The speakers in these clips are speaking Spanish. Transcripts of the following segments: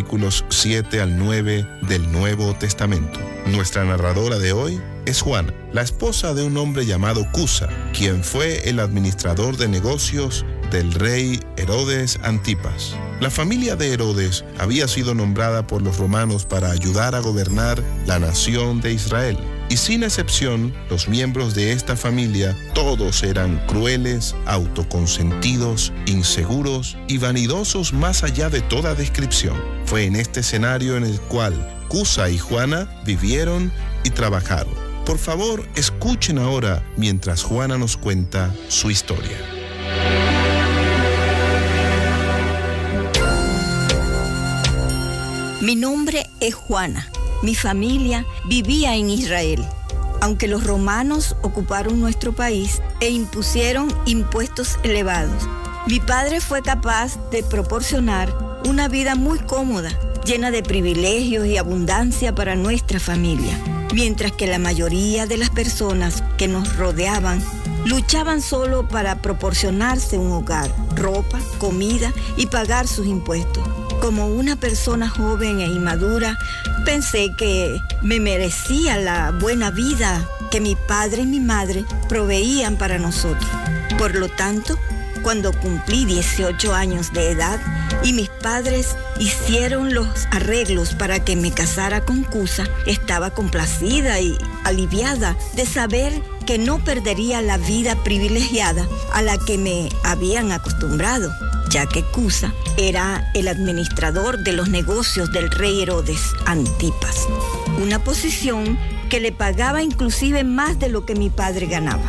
versículos 7 al 9 del Nuevo Testamento. Nuestra narradora de hoy es Juana, la esposa de un hombre llamado Cusa, quien fue el administrador de negocios del rey Herodes Antipas. La familia de Herodes había sido nombrada por los romanos para ayudar a gobernar la nación de Israel. Y sin excepción, los miembros de esta familia, todos eran crueles, autoconsentidos, inseguros y vanidosos más allá de toda descripción. Fue en este escenario en el cual Cusa y Juana vivieron y trabajaron. Por favor, escuchen ahora mientras Juana nos cuenta su historia. Mi nombre es Juana. Mi familia vivía en Israel. Aunque los romanos ocuparon nuestro país e impusieron impuestos elevados, mi padre fue capaz de proporcionar una vida muy cómoda, llena de privilegios y abundancia para nuestra familia, mientras que la mayoría de las personas que nos rodeaban luchaban solo para proporcionarse un hogar, ropa, comida y pagar sus impuestos. Como una persona joven e inmadura, pensé que me merecía la buena vida que mi padre y mi madre proveían para nosotros. Por lo tanto, cuando cumplí 18 años de edad y mis padres hicieron los arreglos para que me casara con Cusa, estaba complacida y aliviada de saber que no perdería la vida privilegiada a la que me habían acostumbrado, ya que Cusa era el administrador de los negocios del rey Herodes Antipas, una posición que le pagaba inclusive más de lo que mi padre ganaba.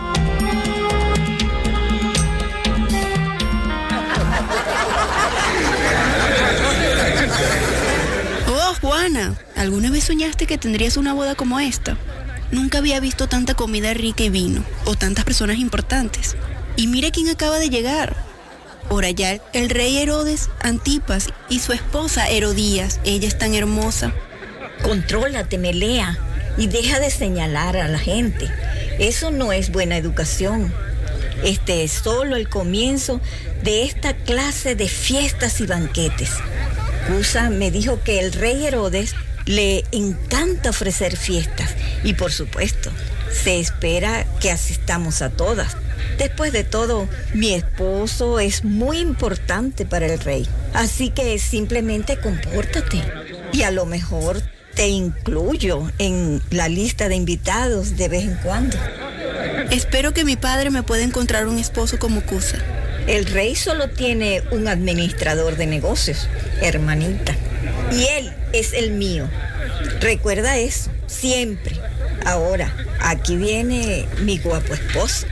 Oh, Juana, ¿alguna vez soñaste que tendrías una boda como esta? Nunca había visto tanta comida rica y vino, o tantas personas importantes. Y mira quién acaba de llegar. Por allá, el rey Herodes Antipas y su esposa Herodías. Ella es tan hermosa. Contrólate, Melea, y deja de señalar a la gente. Eso no es buena educación. Este es solo el comienzo de esta clase de fiestas y banquetes. Cusa me dijo que el rey Herodes le encanta ofrecer fiestas y, por supuesto, se espera que asistamos a todas. Después de todo, mi esposo es muy importante para el rey, así que simplemente compórtate y a lo mejor te incluyo en la lista de invitados de vez en cuando. Espero que mi padre me pueda encontrar un esposo como Cusa. El rey solo tiene un administrador de negocios, hermanita, y él es el mío. Recuerda eso, siempre. Ahora, aquí viene mi guapo esposo.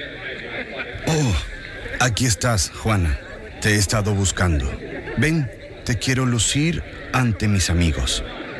Oh, aquí estás, Juana. Te he estado buscando. Ven, te quiero lucir ante mis amigos.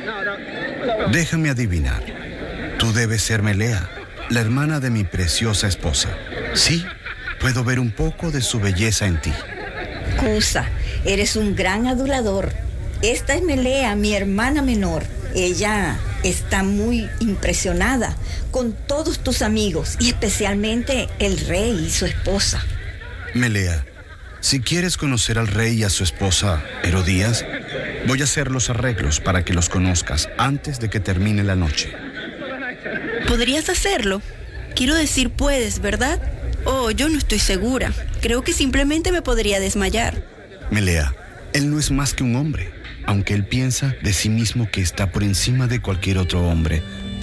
Déjame adivinar. Tú debes ser Melea, la hermana de mi preciosa esposa. Sí, puedo ver un poco de su belleza en ti. Cusa, eres un gran adulador. Esta es Melea, mi hermana menor. Ella está muy impresionada con todos tus amigos y especialmente el rey y su esposa. Melea, si quieres conocer al rey y a su esposa, Herodías, voy a hacer los arreglos para que los conozcas antes de que termine la noche. ¿Podrías hacerlo? Quiero decir, puedes, ¿verdad? Oh, yo no estoy segura. Creo que simplemente me podría desmayar. Melea, él no es más que un hombre, aunque él piensa de sí mismo que está por encima de cualquier otro hombre.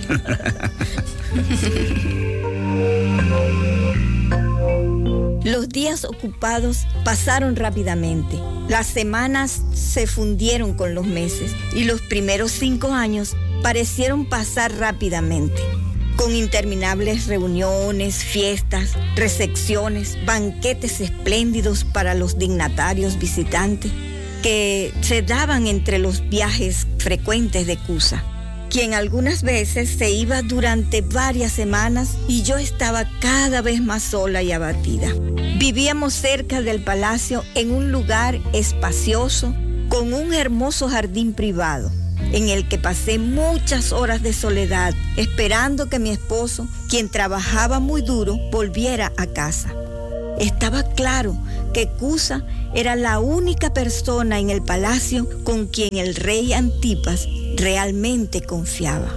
Los días ocupados pasaron rápidamente. Las semanas se fundieron con los meses y los primeros 5 años parecieron pasar rápidamente, con interminables reuniones, fiestas, recepciones, banquetes espléndidos para los dignatarios visitantes que se daban entre los viajes frecuentes de Cusa, quien algunas veces se iba durante varias semanas y yo estaba cada vez más sola y abatida. Vivíamos cerca del palacio en un lugar espacioso con un hermoso jardín privado, en el que pasé muchas horas de soledad esperando que mi esposo, quien trabajaba muy duro, volviera a casa. Estaba claro que Cusa era la única persona en el palacio con quien el rey Antipas realmente confiaba.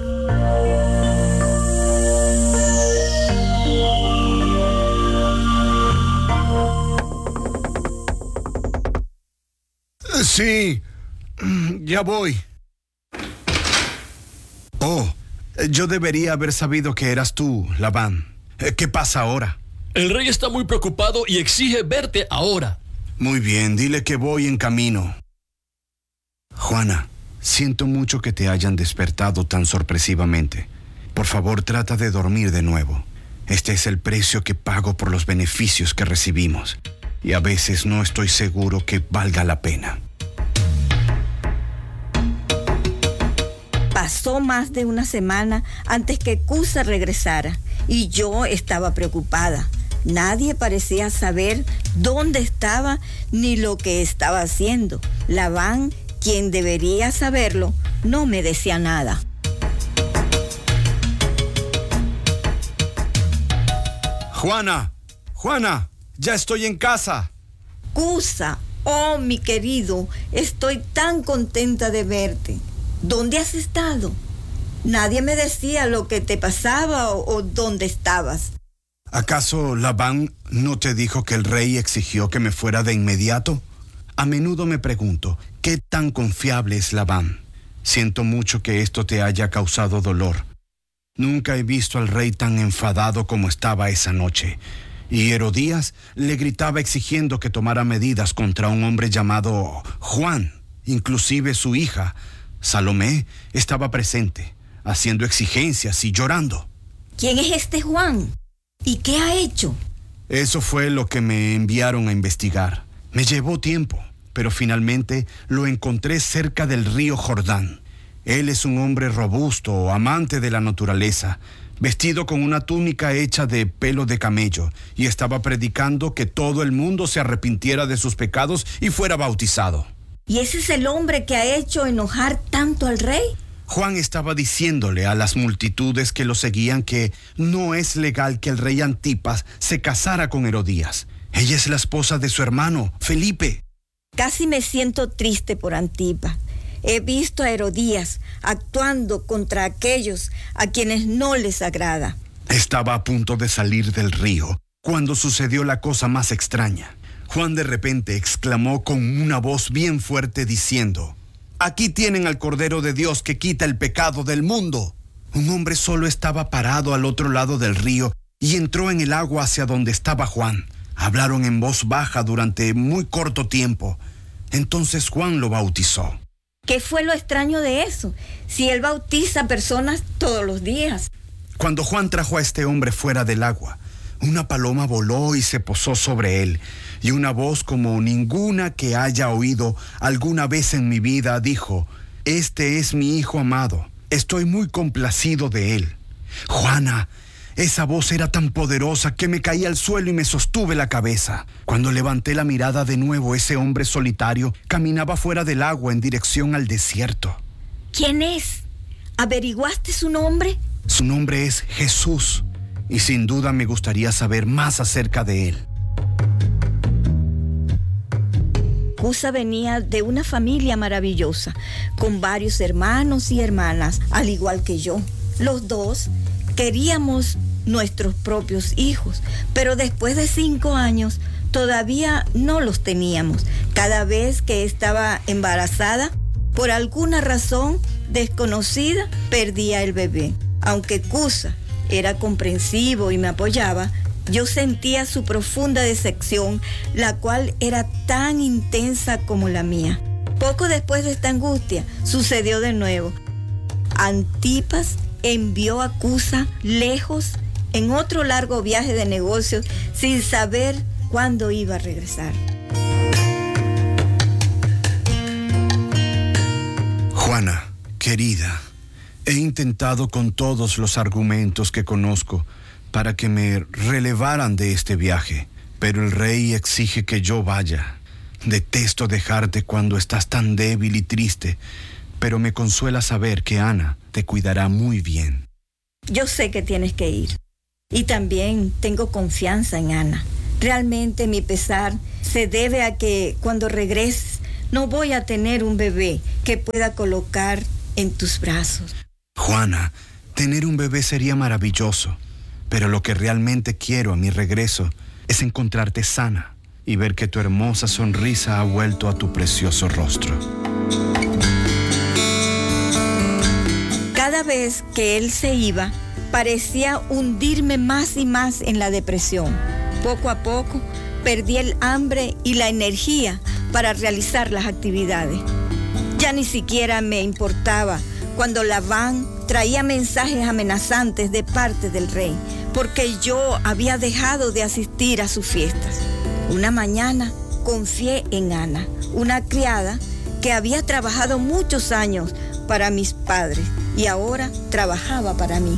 Sí, ya voy. Oh, yo debería haber sabido que eras tú, Labán. ¿Qué pasa ahora? El rey está muy preocupado y exige verte ahora. Muy bien, dile que voy en camino. Juana, siento mucho que te hayan despertado tan sorpresivamente. Por favor, trata de dormir de nuevo. Este es el precio que pago por los beneficios que recibimos. Y a veces no estoy seguro que valga la pena. Pasó más de una semana antes que Cusa regresara y yo estaba preocupada. Nadie parecía saber dónde estaba ni lo que estaba haciendo. Labán, quien debería saberlo, no me decía nada. Juana, ya estoy en casa. Cusa, oh mi querido, estoy tan contenta de verte. ¿Dónde has estado? Nadie me decía lo que te pasaba o dónde estabas. ¿Acaso Labán no te dijo que el rey exigió que me fuera de inmediato? A menudo me pregunto, ¿qué tan confiable es Labán? Siento mucho que esto te haya causado dolor. Nunca he visto al rey tan enfadado como estaba esa noche. Y Herodías le gritaba exigiendo que tomara medidas contra un hombre llamado Juan. Inclusive su hija, Salomé, estaba presente, haciendo exigencias y llorando. ¿Quién es este Juan? ¿Y qué ha hecho? Eso fue lo que me enviaron a investigar. Me llevó tiempo, pero finalmente lo encontré cerca del río Jordán. Él es un hombre robusto, amante de la naturaleza, vestido con una túnica hecha de pelo de camello, y estaba predicando que todo el mundo se arrepintiera de sus pecados y fuera bautizado. ¿Y ese es el hombre que ha hecho enojar tanto al rey? Juan estaba diciéndole a las multitudes que lo seguían que no es legal que el rey Antipas se casara con Herodías. Ella es la esposa de su hermano, Felipe. Casi me siento triste por Antipas. He visto a Herodías actuando contra aquellos a quienes no les agrada. Estaba a punto de salir del río cuando sucedió la cosa más extraña. Juan de repente exclamó con una voz bien fuerte diciendo: «Aquí tienen al Cordero de Dios que quita el pecado del mundo». Un hombre solo estaba parado al otro lado del río y entró en el agua hacia donde estaba Juan. Hablaron en voz baja durante muy corto tiempo. Entonces Juan lo bautizó. ¿Qué fue lo extraño de eso? Si él bautiza personas todos los días. Cuando Juan trajo a este hombre fuera del agua, una paloma voló y se posó sobre él, y una voz como ninguna que haya oído alguna vez en mi vida dijo: «Este es mi hijo amado, estoy muy complacido de él». Juana, esa voz era tan poderosa que me caí al suelo y me sostuve la cabeza. Cuando levanté la mirada de nuevo, ese hombre solitario caminaba fuera del agua en dirección al desierto. ¿Quién es? ¿Averiguaste su nombre? Su nombre es Jesús, y sin duda me gustaría saber más acerca de él. Cusa venía de una familia maravillosa, con varios hermanos y hermanas, al igual que yo. Los dos queríamos nuestros propios hijos, pero después de 5 años todavía no los teníamos. Cada vez que estaba embarazada, por alguna razón desconocida, perdía el bebé. Aunque Cusa era comprensivo y me apoyaba, yo sentía su profunda decepción, la cual era tan intensa como la mía. Poco después de esta angustia, sucedió de nuevo. Antipas envió a Cusa lejos en otro largo viaje de negocios sin saber cuándo iba a regresar. Juana, querida, he intentado con todos los argumentos que conozco para que me relevaran de este viaje, pero el rey exige que yo vaya. Detesto dejarte cuando estás tan débil y triste, pero me consuela saber que Ana te cuidará muy bien. Yo sé que tienes que ir. Y también tengo confianza en Ana. Realmente mi pesar se debe a que cuando regreses no voy a tener un bebé que pueda colocar en tus brazos. Juana, tener un bebé sería maravilloso, pero lo que realmente quiero a mi regreso es encontrarte sana y ver que tu hermosa sonrisa ha vuelto a tu precioso rostro. Cada vez que él se iba, parecía hundirme más y más en la depresión. Poco a poco, perdí el hambre y la energía para realizar las actividades. Ya ni siquiera me importaba cuando Labán traía mensajes amenazantes de parte del rey, porque yo había dejado de asistir a sus fiestas. Una mañana confié en Ana, una criada que había trabajado muchos años para mis padres y ahora trabajaba para mí.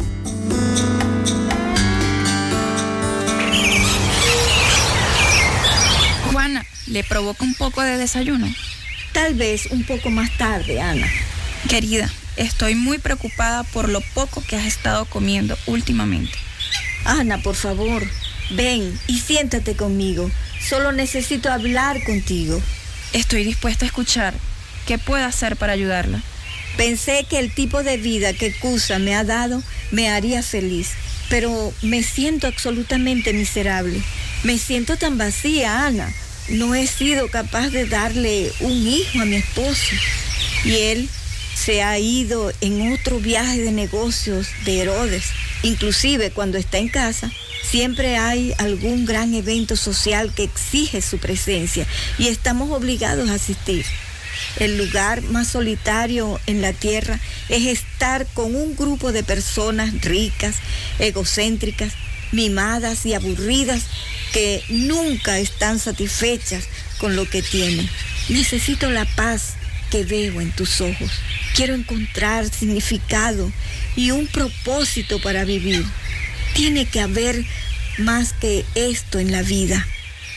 Juana, ¿le provoca un poco de desayuno? Tal vez un poco más tarde, Ana. Querida, estoy muy preocupada por lo poco que has estado comiendo últimamente. Ana, por favor, ven y siéntate conmigo. Solo necesito hablar contigo. Estoy dispuesta a escuchar. ¿Qué puedo hacer para ayudarla? Pensé que el tipo de vida que Cusa me ha dado me haría feliz, pero me siento absolutamente miserable. Me siento tan vacía, Ana. No he sido capaz de darle un hijo a mi esposo. Y él se ha ido en otro viaje de negocios de Herodes. Inclusive cuando está en casa, siempre hay algún gran evento social que exige su presencia y estamos obligados a asistir. El lugar más solitario en la tierra es estar con un grupo de personas ricas, egocéntricas, mimadas y aburridas que nunca están satisfechas con lo que tienen. Necesito la paz que veo en tus ojos. Quiero encontrar significado y un propósito para vivir. Tiene que haber más que esto en la vida.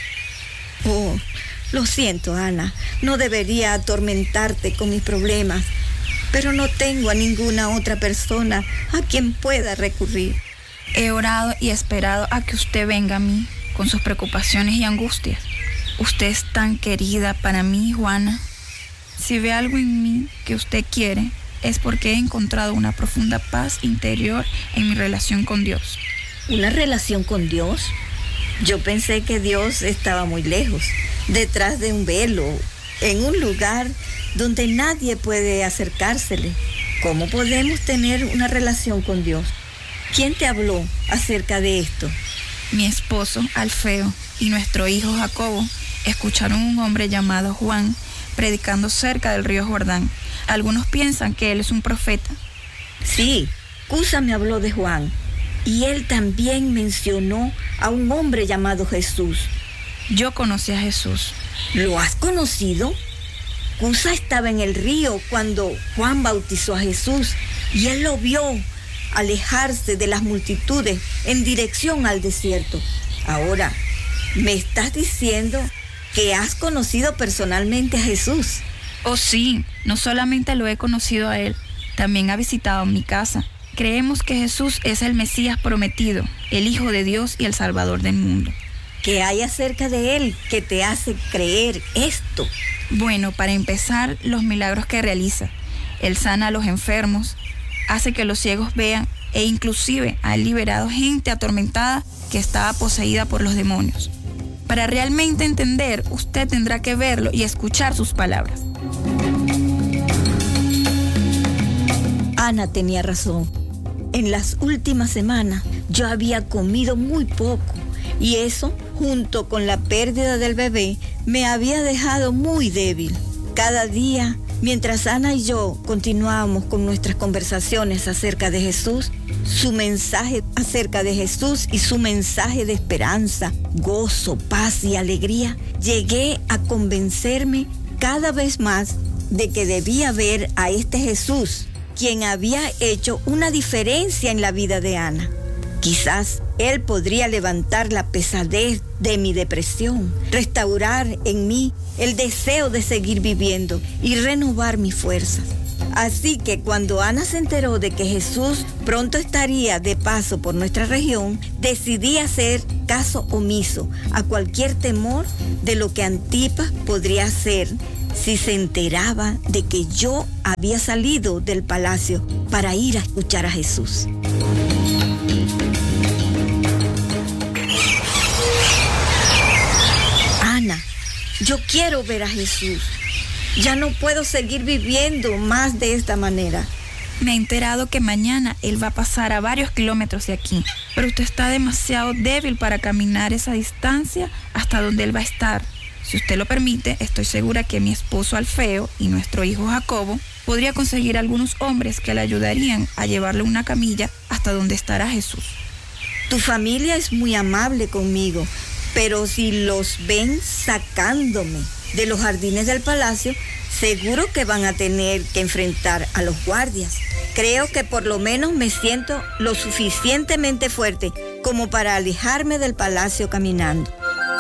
Oh, lo siento, Ana. No debería atormentarte con mis problemas, pero no tengo a ninguna otra persona a quien pueda recurrir. He orado y esperado a que usted venga a mí con sus preocupaciones y angustias. Usted es tan querida para mí, Juana. Si ve algo en mí que usted quiere, es porque he encontrado una profunda paz interior en mi relación con Dios. ¿Una relación con Dios? Yo pensé que Dios estaba muy lejos, detrás de un velo, en un lugar donde nadie puede acercársele. ¿Cómo podemos tener una relación con Dios? ¿Quién te habló acerca de esto? Mi esposo, Alfeo, y nuestro hijo Jacobo escucharon a un hombre llamado Juan predicando cerca del río Jordán. Algunos piensan que él es un profeta. Sí, Cusa me habló de Juan, y él también mencionó a un hombre llamado Jesús. Yo conocí a Jesús. ¿Lo has conocido? Cusa estaba en el río cuando Juan bautizó a Jesús, y él lo vio alejarse de las multitudes en dirección al desierto. Ahora, ¿me estás diciendo que has conocido personalmente a Jesús? Oh sí, no solamente lo he conocido a él, también ha visitado mi casa. Creemos que Jesús es el Mesías prometido, el Hijo de Dios y el Salvador del mundo. ¿Qué hay acerca de él que te hace creer esto? Bueno, para empezar, los milagros que realiza. Él sana a los enfermos, hace que los ciegos vean e inclusive ha liberado gente atormentada que estaba poseída por los demonios. Para realmente entender, usted tendrá que verlo y escuchar sus palabras. Ana tenía razón. En las últimas semanas yo había comido muy poco y eso, junto con la pérdida del bebé, me había dejado muy débil. Cada día, mientras Ana y yo continuábamos con nuestras conversaciones acerca de Jesús, su mensaje acerca de Jesús y su mensaje de esperanza, gozo, paz y alegría, llegué a convencerme cada vez más de que debía ver a este Jesús, quien había hecho una diferencia en la vida de Ana. Quizás Él podría levantar la pesadez de mi depresión, restaurar en mí el deseo de seguir viviendo y renovar mis fuerzas. Así que cuando Ana se enteró de que Jesús pronto estaría de paso por nuestra región, decidí hacer caso omiso a cualquier temor de lo que Antipas podría hacer si se enteraba de que yo había salido del palacio para ir a escuchar a Jesús. Ana, yo quiero ver a Jesús. Ya no puedo seguir viviendo más de esta manera. Me he enterado que mañana él va a pasar a varios kilómetros de aquí, pero usted está demasiado débil para caminar esa distancia hasta donde él va a estar. Si usted lo permite, estoy segura que mi esposo Alfeo y nuestro hijo Jacobo podría conseguir algunos hombres que le ayudarían a llevarle una camilla hasta donde estará Jesús. Tu familia es muy amable conmigo, pero si los ven sacándome de los jardines del palacio, seguro que van a tener que enfrentar a los guardias. Creo que por lo menos me siento lo suficientemente fuerte como para alejarme del palacio caminando.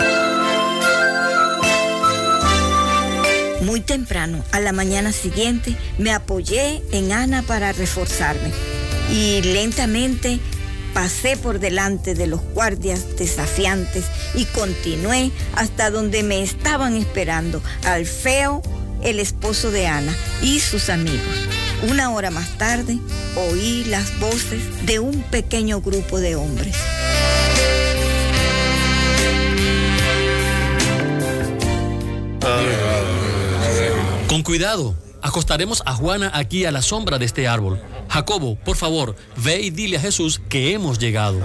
Muy temprano, a la mañana siguiente, me apoyé en Ana para reforzarme y lentamente pasé por delante de los guardias desafiantes y continué hasta donde me estaban esperando Alfeo, el esposo de Ana, y sus amigos. Una hora más tarde, oí las voces de un pequeño grupo de hombres. Con cuidado, acostaremos a Juana aquí a la sombra de este árbol. Jacobo, por favor, ve y dile a Jesús que hemos llegado.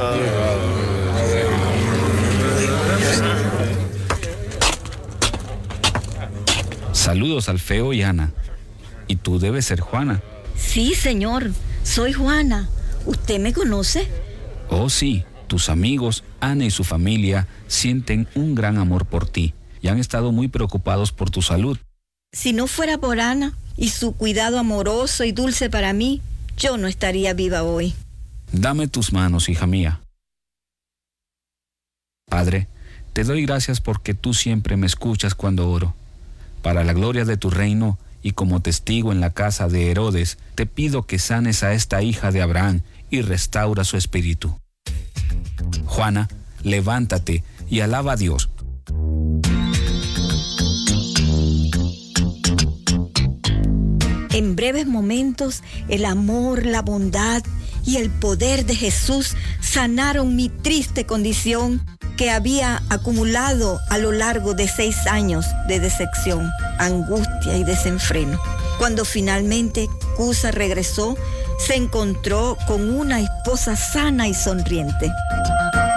Saludos, Alfeo y Ana. Y tú debes ser Juana. Sí, señor, soy Juana. ¿Usted me conoce? Oh, sí. Tus amigos, Ana y su familia, sienten un gran amor por ti y han estado muy preocupados por tu salud. Si no fuera por Ana y su cuidado amoroso y dulce para mí, yo no estaría viva hoy. Dame tus manos, hija mía. Padre, te doy gracias porque tú siempre me escuchas cuando oro. Para la gloria de tu reino y como testigo en la casa de Herodes, te pido que sanes a esta hija de Abraham y restaura su espíritu. Juana, levántate y alaba a Dios. En breves momentos, el amor, la bondad y el poder de Jesús sanaron mi triste condición que había acumulado a lo largo de 6 años de decepción, angustia y desenfreno. Cuando finalmente Cusa regresó, se encontró con una esposa sana y sonriente.